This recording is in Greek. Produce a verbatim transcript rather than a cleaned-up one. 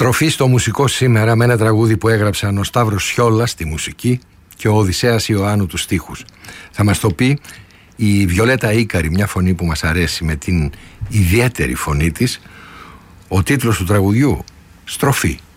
Στροφή στο μουσικό σήμερα με ένα τραγούδι που έγραψαν ο Σταύρος Σιόλας στη μουσική και ο Οδυσσέας Ιωάννου τους στίχους. Θα μας το πει η Βιολέτα Ίκαρη, μια φωνή που μας αρέσει με την ιδιαίτερη φωνή της. Ο τίτλος του τραγουδιού, Στροφή.